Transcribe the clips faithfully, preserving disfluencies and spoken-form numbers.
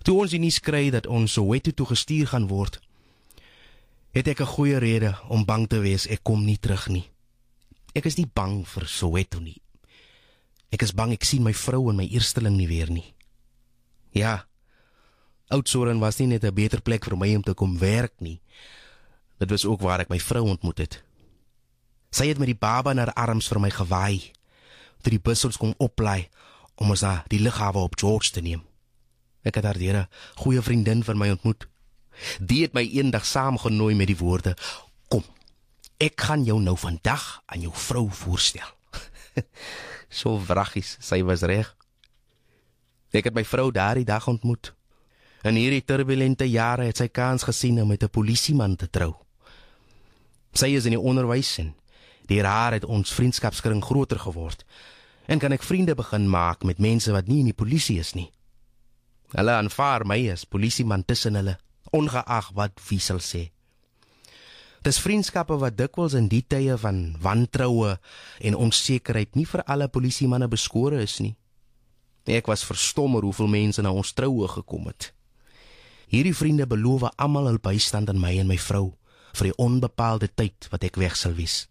Toe ons die nuus kry dat ons Soweto toe gestuur gaan word, het ek 'n goeie rede om bang te wees ek kom nie terug nie. Ek is nie bang vir Soweto nie. Ek is bang ek sien my vrou en my eersteling nie weer nie. Ja, Oudtshoorn was nie net 'n beter plek vir my om te kom werk nie. Dit was ook waar ek my vrou ontmoet het. Sy het met die baba in haar arms vir my gewaai, toe die bus ons kom oplaai om ons na die lughawe op George te neem. Ek het haar deur 'n goeie vriendin van my ontmoet. Die het my eendag saamgenooi met die woorde: "Kom, ek gaan jou nou vandag aan jou vrou voorstel." So wraggies, sy was reg. Ek het my vrou daardie dag ontmoet. In hierdie turbulente jare het sy kans gesien om met 'n polisieman te trou. Sy is in die onderwys en deur haar het ons vriendskapskring groter geword en kan ek vriende begin maak met mense wat nie in die polisie is nie. Hulle aanvaar my as polisieman tussen hulle, ongeag wat wie sal sê. Dis vriendskappe wat dikwels in die tye van wantroue en onsekerheid nie vir alle polisiemanne beskore is nie. Ek was verstom oor hoeveel mense na ons troue gekom het. Hierdie vriende beloof almal hul bystand aan my en my vrou vir die onbepaalde tyd wat ek weg sal wees.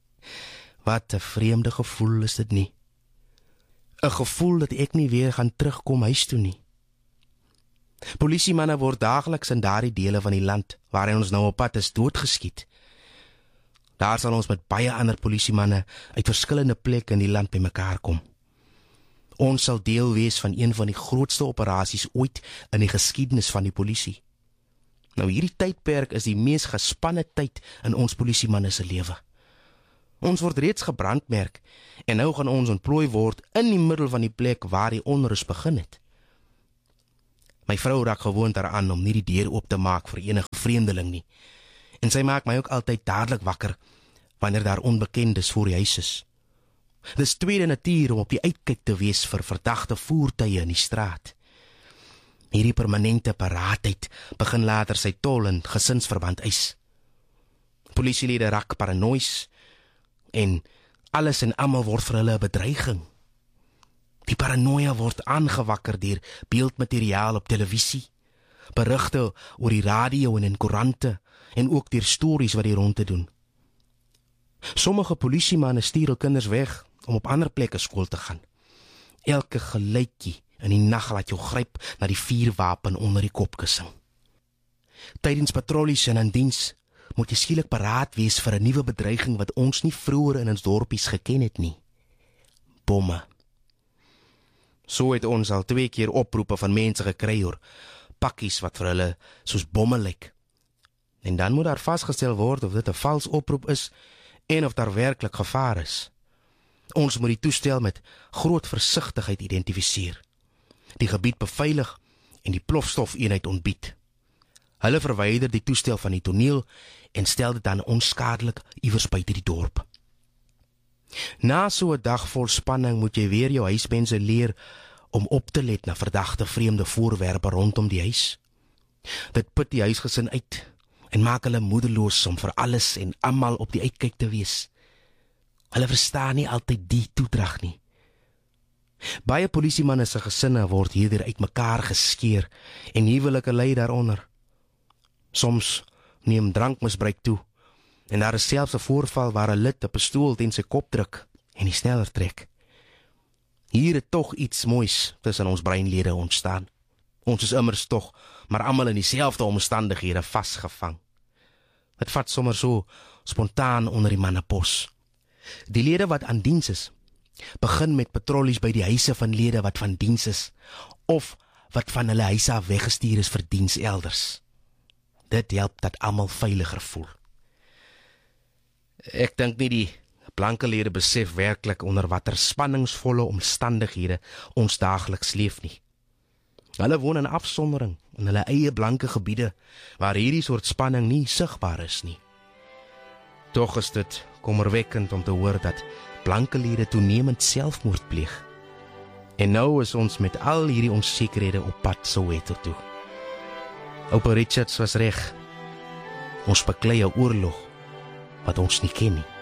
Wat 'n vreemde gevoel is dit nie. 'n Gevoel dat ek nie weer gaan terugkom huis toe nie. Polisiemanne word daagliks in daardie dele van die land waarin ons nou op pad is doodgeskiet. Daar sal ons met baie ander polisiemanne uit verskillende plekke in die land bymekaar kom. Ons sal deel wees van een van die grootste operasies ooit in die geskiedenis van die polisie. Nou hierdie tydperk is die mees gespanne tyd in ons polisiemanne se lewe. Ons word reeds gebrandmerk en nou gaan ons ontplooi word in die middel van die plek waar die onrus begin het. My vrou raak gewoond daaraan om nie die deur oop te maak vir enige vreemdeling nie. En sy maak my ook altyd dadelik wakker wanneer daar onbekendes voor die huis is. Dis tweede natuur om op die uitkyk te wees vir verdagte voertuie in die straat. Hierdie permanente paraatheid begin later sy tol in gesinsverband eis. Polisielede raak paranoïes en alles en almal word vir hulle 'n bedreiging. Die paranoia word aangewakker deur beeldmateriaal op televisie, berigte oor die radio en in koerante en ook deur stories wat die ronde doen. Sommige polisiemanne stuur hul kinders weg om op ander plekke skool te gaan. Elke geluidjie in die nag laat jou gryp na die vuurwapen onder die kopkussing. Tydens patrollies en in diens moet jy skielik paraat wees vir 'n nuwe bedreiging wat ons nie vroeër in ons dorpies geken het nie. Bomme. So het ons al twee keer oproepe van mense gekry oor pakkies wat vir hulle soos bomme lyk. En dan moet daar vasgestel word of dit 'n vals oproep is en of daar werklik gevaar is. Ons moet die toestel met groot versigtigheid identifiseer, die gebied beveilig en die plofstofeenheid ontbied. Hulle verwyder die toestel van die toneel en stel dit dan onskadelik iewers buite die dorp. Na so 'n dag vol spanning moet jy weer jou huismense leer om op te let na verdagte vreemde voorwerpe rondom die huis. Dit put die huisgesin uit en maak hulle moedeloos om vir alles en almal op die uitkyk te wees. Hulle verstaan nie altyd die toedrag nie. Baie polisiemanne se gesinne word hierdeur uitmekaar geskeer en huwelike ly daaronder. Soms neem drankmisbruik toe en daar is selfs 'n voorval waar 'n lid 'n pistool teen sy kop druk en die sneller trek. Hier het tog iets moois tussen ons breinlede ontstaan. Ons is immers tog, maar almal in dieselfde omstandighede vasgevang. Het vat sommer so spontaan onder die mannepos. Die lede wat aan diens is, begin met patrollies by die huise van lede wat van diens is, of wat van hulle huise af weggestuur is vir diens elders. Dit help dat almal veiliger voel. Ek dink nie die blanke lede besef werklik onder watter spanningsvolle omstandighede ons daagliks leef nie. Hulle woon in afsondering in hulle eie blanke gebiede, waar hierdie soort spanning nie sigbaar is nie. Tog is dit kommerwekkend om te hoor dat blanke lede toenemend selfmoord pleeg. En nou is ons met al hierdie onsekerhede op pad Soweto toe. Oupa Richards was reg. Ons beklei 'n oorlog wat ons nie ken nie.